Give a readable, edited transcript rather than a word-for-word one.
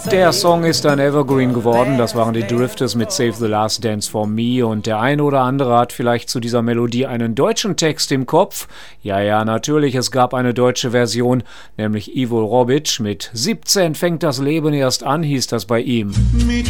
Der Song ist ein Evergreen geworden, das waren die Drifters mit Save the Last Dance for Me und der ein oder andere hat vielleicht zu dieser Melodie einen deutschen Text im Kopf. Ja, natürlich, es gab eine deutsche Version, nämlich Ivo Robic mit 17 fängt das Leben erst an, hieß das bei ihm.